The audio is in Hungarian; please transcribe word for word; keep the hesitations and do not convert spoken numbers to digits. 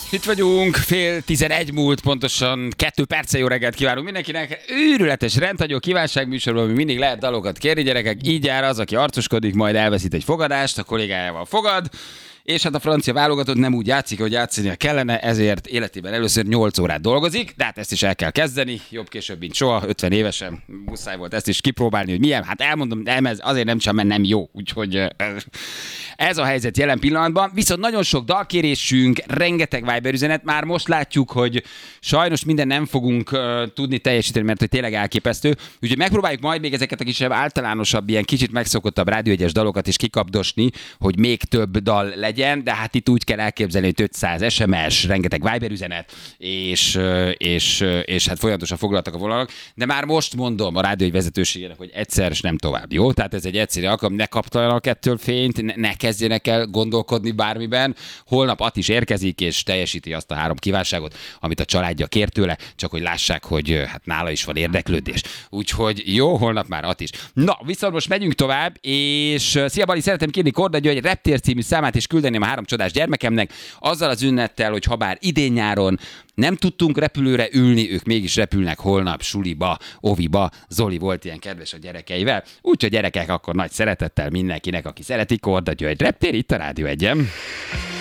Itt vagyunk, fél tizenegy múlt, pontosan kettő perce. Jó reggelt kívánunk mindenkinek. Őrületes rendhagyó kívánságműsorban, ami mindig lehet dalokat kérni, gyerekek. Így jár az, aki arcoskodik, majd elveszít egy fogadást, a kollégájával fogad. És hát a francia válogatott nem úgy játszik, hogy játszania kellene, ezért életében először nyolc órát dolgozik, de hát ezt is el kell kezdeni, jobb később, mint soha, ötven évesen muszáj volt ezt is kipróbálni, hogy milyen. Hát elmondom, nem, ez azért nem csak, mert nem jó, úgyhogy ez a helyzet jelen pillanatban. Viszont nagyon sok dalkérésünk, rengeteg Viber üzenet, már most látjuk, hogy sajnos minden nem fogunk uh, tudni teljesíteni, mert hogy tényleg elképesztő. Úgyhogy megpróbáljuk majd még ezeket a kisebb általánosabb, ilyen kicsit megszokottabb Rádió egyes dalokat is kikapdosni, hogy még több dal legyen, de hát itt úgy kell elképzelni, hogy ötszáz es em es, rengeteg Viber üzenet, és, és, és hát folyamatosan foglaltak a vonalak, de már most mondom a Rádió egy vezetőségének, hogy egyszer és nem tovább, jó? Tehát ez egy egyszerű alkalom, ne kaptanak ettől fényt, ne, ne kezdjenek el gondolkodni bármiben. Holnap At is érkezik, és teljesíti azt a három kívánságot, amit a családja kér tőle, csak hogy lássák, hogy hát nála is van érdeklődés. Úgyhogy jó, holnap már At is. Na, viszont most megyünk tovább, és szia Bali, szeretem kérni Korda György Reptér című számát, és küldeném a három csodás gyermekemnek, azzal az ünnettel, hogy habár idén-nyáron nem tudtunk repülőre ülni, ők mégis repülnek holnap suliba, oviba. Zoli volt ilyen kedves a gyerekeivel. Úgyhogy gyerekek, akkor nagy szeretettel mindenkinek, aki szereti Korda György Reptér, itt a Rádió egyen.